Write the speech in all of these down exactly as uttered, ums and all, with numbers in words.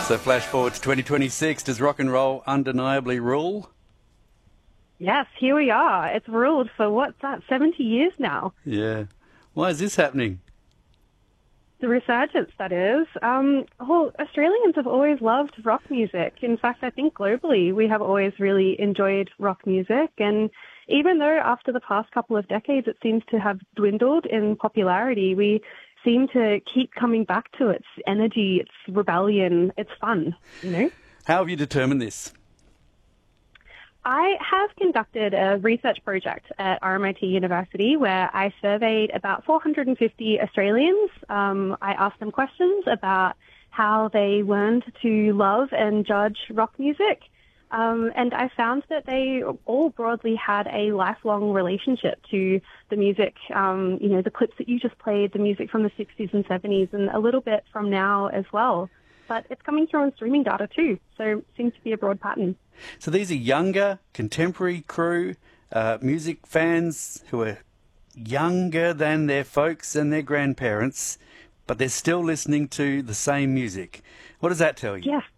So flash forward to twenty twenty-six. Does rock and roll undeniably rule? Yes, here we are. It's ruled for, what's that, seventy years now? Yeah. Why is this happening? The resurgence, that is. Um, well, Australians have always loved rock music. In fact, I think globally we have always really enjoyed rock music. And even though after the past couple of decades it seems to have dwindled in popularity, we seem to keep coming back to its energy, its rebellion, its fun, you know? How have you determined this? I have conducted a research project at R M I T University where I surveyed about four hundred fifty Australians. Um, I asked them questions about how they learned to love and judge rock music. Um, and I found that they all broadly had a lifelong relationship to the music, um, you know, the clips that you just played, the music from the sixties and seventies, and a little bit from now as well. But it's coming through on streaming data too, so it seems to be a broad pattern. So these are younger, contemporary crew, uh, music fans who are younger than their folks and their grandparents, but they're still listening to the same music. What does that tell you? Yes.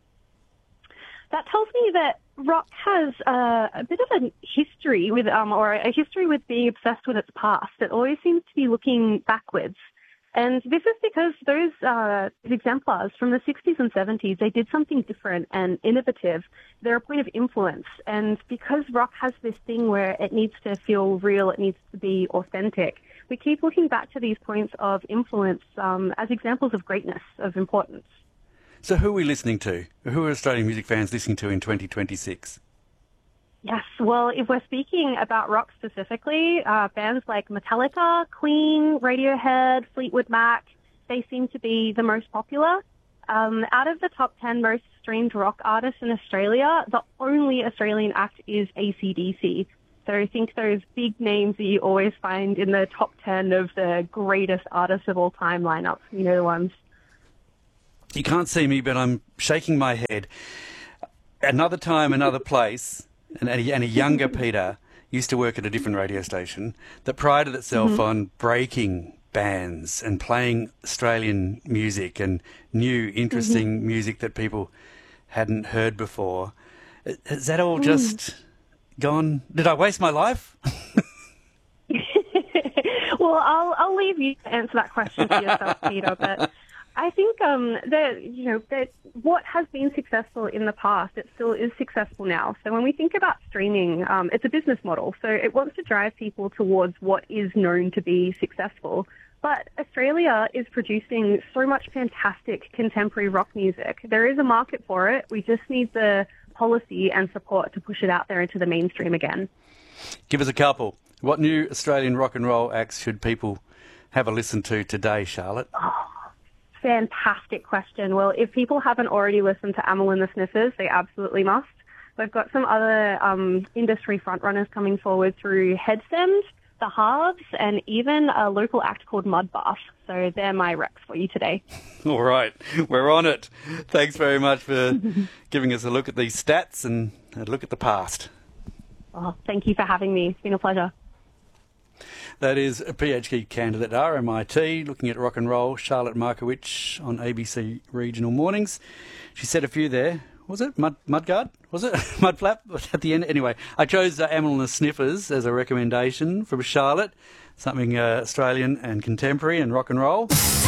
That tells me that rock has uh, a bit of a history with, um, or a history with being obsessed with its past. It always seems to be looking backwards. And this is because those uh, exemplars from the sixties and seventies, they did something different and innovative. They're a point of influence. And because rock has this thing where it needs to feel real, it needs to be authentic, we keep looking back to these points of influence um, as examples of greatness, of importance. So who are we listening to? Who are Australian music fans listening to in twenty twenty-six? Yes, well, if we're speaking about rock specifically, uh, bands like Metallica, Queen, Radiohead, Fleetwood Mac, they seem to be the most popular. Um, out of the top ten most streamed rock artists in Australia, the only Australian act is A C D C. So I think those big names that you always find in the top ten of the greatest artists of all time lineup, you know the ones. You can't see me, but I'm shaking my head. Another time, another place, and a, and a younger Peter used to work at a different radio station that prided itself mm-hmm. on breaking bands and playing Australian music and new, interesting mm-hmm. music that people hadn't heard before. Has that all mm. just gone? Did I waste my life? Well, I'll I'll leave you to answer that question for yourself, Peter, but I think um, that, you know, that what has been successful in the past, it still is successful now. So when we think about streaming, um, it's a business model. So it wants to drive people towards what is known to be successful. But Australia is producing so much fantastic contemporary rock music. There is a market for it. We just need the policy and support to push it out there into the mainstream again. Give us a couple. What new Australian rock and roll acts should people have a listen to today, Charlotte? Oh. Fantastic question. Well, if people haven't already listened to Amyl and the Sniffers, they absolutely must. We've got some other um, industry frontrunners coming forward through Headstand, The Halves, and even a local act called Mudbath. So they're my recs for you today. All right. We're on it. Thanks very much for giving us a look at these stats and a look at the past. Oh, thank you for having me. It's been a pleasure. That is a PhD candidate at R M I T looking at rock and roll, Charlotte Markowitz on A B C Regional Mornings. She said a few there. Was it Mud Mudguard? Was it Mudflap at the end? Anyway, I chose uh, Amyl and the Sniffers as a recommendation from Charlotte, something uh, Australian and contemporary and rock and roll.